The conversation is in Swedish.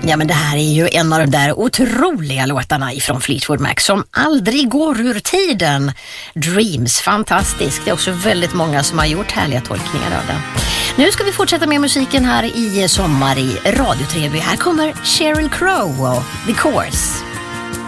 Ja, men det här är ju en av de där otroliga låtarna ifrån Fleetwood Mac som aldrig går ur tiden. Dreams, fantastisk. Det är också väldigt många som har gjort härliga tolkningar av den. Nu ska vi fortsätta med musiken här i Sommar i Radio 3. Här kommer Sheryl Crow och The Course.